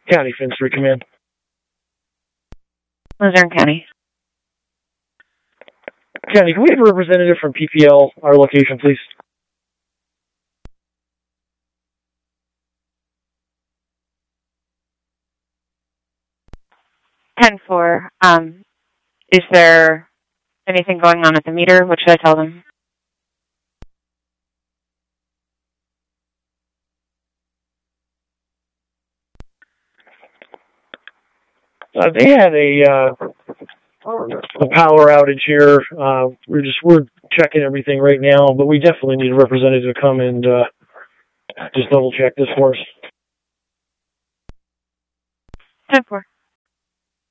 County Finstry Command. Luzerne County. County, can we have a representative from PPL, our location, please? (10-4). Is there anything going on at the meter? What should I tell them? They had a power outage here. We're checking everything right now, but we definitely need a representative to come and just double check this for us. 10-4.